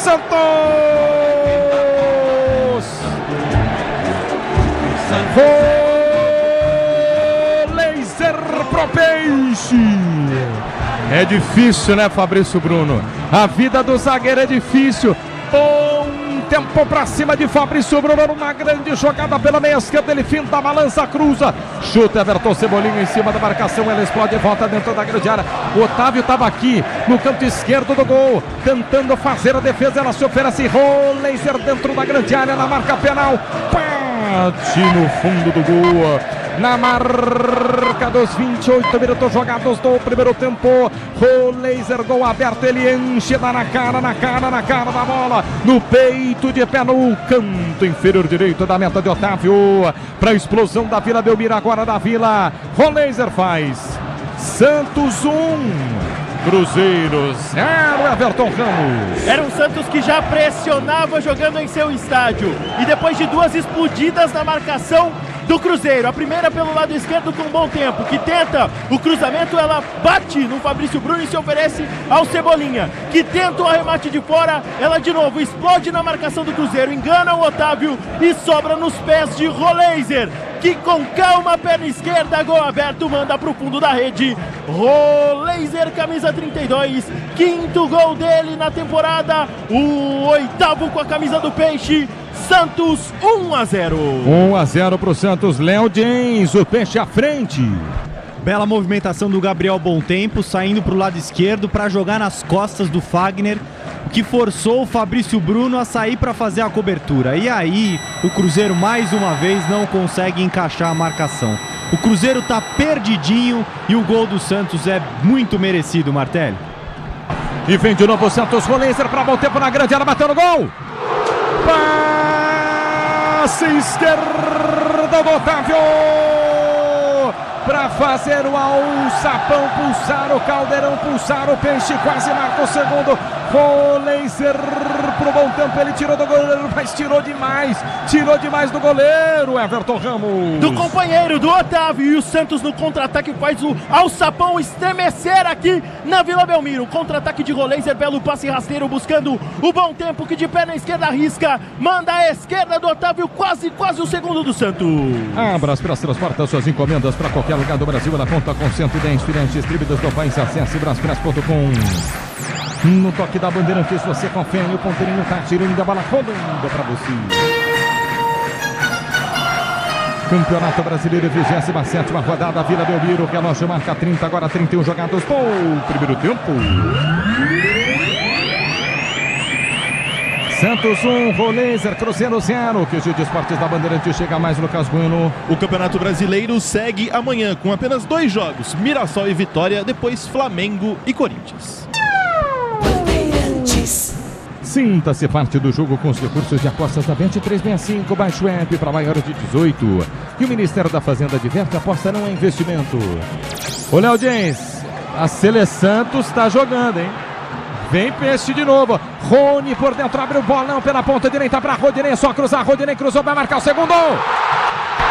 Santos! Laser pro Peixe! É difícil, né, Fabrício Bruno? A vida do zagueiro é difícil. Bom tempo pra cima de Fabrício Bruno, uma grande jogada pela meia esquerda, ele finta, balança, cruza, chuta, Everton Cebolinha em cima da marcação, ela explode e volta dentro da grande área. O Otávio estava aqui no canto esquerdo do gol, tentando fazer a defesa, ela se oferece, Laser dentro da grande área, na marca penal, bate no fundo do gol. Na marca dos 28 minutos jogados do primeiro tempo, o Laser, gol aberto, ele enche, dá na cara da bola, no peito, de pé no canto inferior direito da meta de Otávio, para a explosão da Vila Belmiro, agora da Vila, o Laser faz Santos 1, Cruzeiro 0, Everton Ramos. Era um Santos que já pressionava jogando em seu estádio, e depois de duas explodidas na marcação do Cruzeiro, a primeira pelo lado esquerdo com bom tempo, que tenta o cruzamento, ela bate no Fabrício Bruno e se oferece ao Cebolinha, que tenta o arremate de fora, ela de novo explode na marcação do Cruzeiro, engana o Otávio e sobra nos pés de Laser, que com calma, perna esquerda, gol aberto, manda pro fundo da rede. Laser, camisa 32, quinto gol dele na temporada, o oitavo com a camisa do Peixe. Santos 1-0. 1-0 pro Santos. Léo James, o Peixe à frente. Bela movimentação do Gabriel Bom Tempo, saindo pro lado esquerdo para jogar nas costas do Fagner, que forçou o Fabrício Bruno a sair para fazer a cobertura. E aí, o Cruzeiro mais uma vez não consegue encaixar a marcação. O Cruzeiro tá perdidinho e o gol do Santos é muito merecido, Martelli. E vem de novo o Santos, o Laser para Bom Tempo na grande área, bateu no gol. Passe esquerda do Otávio para fazer o alçapão, pulsar o Caldeirão, pulsar o Peixe, quase marca o segundo. O Laser pro Bom Tempo, ele tirou do goleiro, mas tirou demais do goleiro, Everton Ramos. Do companheiro, do Otávio, e o Santos no contra-ataque faz o alçapão estremecer aqui na Vila Belmiro. Contra-ataque de Laser, belo passe rasteiro buscando o Bom Tempo, que de pé na esquerda arrisca, manda a esquerda do Otávio, quase o segundo do Santos. A Braspress transporta suas encomendas para qualquer lugar do Brasil, na conta com 110 clientes distribuídos do país. Acesse braspress.com. No toque da Bandeirantes, você confere, o ponteirinho tá tirando da bola rolando para você. Campeonato Brasileiro, 27ª rodada, Vila Belmiro, relógio marca 30, agora 31 jogados do primeiro tempo. Santos 1, Laser, Cruzeiro 0. Que o Gil de Esportes da Bandeirantes chega mais, Lucas Bueno. O Campeonato Brasileiro segue amanhã com apenas 2 jogos, Mirassol e Vitória, depois Flamengo e Corinthians. Sinta-se parte do jogo com os recursos de apostas da Bet365. Baixe o app para maiores de 18. E o Ministério da Fazenda adverte: aposta não é investimento. Ô Léo James, a Sele Santos está jogando, hein? Vem Peixe de novo. Rony por dentro, abre o bolão pela ponta direita para Rodinei. Só cruzar, Rodinei cruzou, vai marcar o segundo.